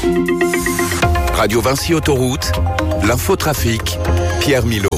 Radio Vinci Autoroute, l'infotrafic, Pierre Milot.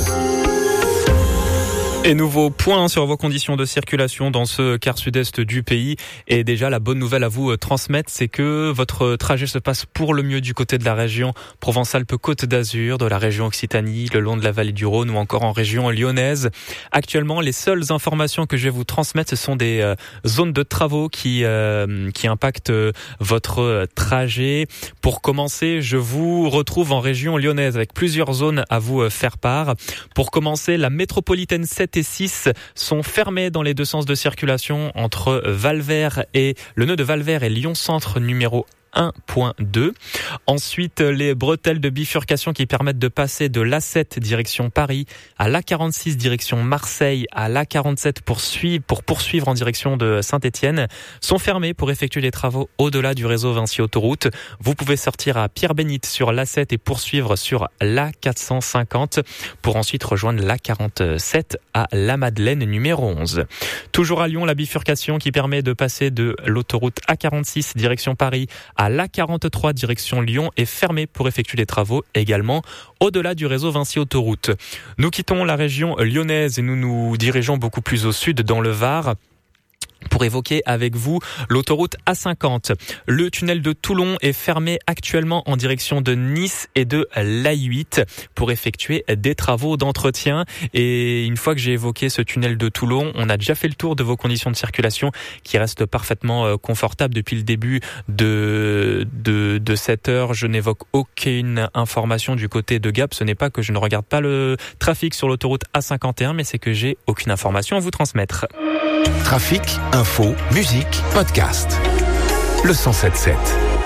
Et nouveau point sur vos conditions de circulation dans ce quart sud-est du pays. Et déjà, la bonne nouvelle à vous transmettre, c'est que votre trajet se passe pour le mieux du côté de la région Provence-Alpes-Côte d'Azur, de la région Occitanie, le long de la vallée du Rhône ou encore en région lyonnaise. Actuellement, les seules informations que je vais vous transmettre, ce sont des zones de travaux qui impactent votre trajet. Pour commencer, je vous retrouve en région lyonnaise avec plusieurs zones à vous faire part. Pour commencer, la métropolitaine 7 et 6 sont fermés dans les deux sens de circulation entre Valvert et le nœud de Valvert et Lyon-Centre numéro 1.2. Ensuite, les bretelles de bifurcation qui permettent de passer de l'A7 direction Paris à l'A46 direction Marseille à l'A47 pour poursuivre en direction de Saint-Étienne sont fermées pour effectuer les travaux au-delà du réseau Vinci Autoroute. Vous pouvez sortir à Pierre-Bénite sur l'A7 et poursuivre sur l'A450 pour ensuite rejoindre l'A47 à La Madeleine numéro 11. Toujours à Lyon, la bifurcation qui permet de passer de l'autoroute A46 direction Paris à l'A43 direction Lyon est fermée pour effectuer les travaux également au-delà du réseau Vinci Autoroute. Nous quittons la région lyonnaise et nous nous dirigeons beaucoup plus au sud dans le Var pour évoquer avec vous l'autoroute A50. Le tunnel de Toulon est fermé actuellement en direction de Nice et de l'A8 pour effectuer des travaux d'entretien. Et une fois que j'ai évoqué ce tunnel de Toulon, on a déjà fait le tour de vos conditions de circulation qui restent parfaitement confortables depuis le début de cette heure. Je n'évoque aucune information du côté de Gap. Ce n'est pas que je ne regarde pas le trafic sur l'autoroute A51, mais c'est que j'ai aucune information à vous transmettre. Trafic, info, musique, podcast. Le 107.7.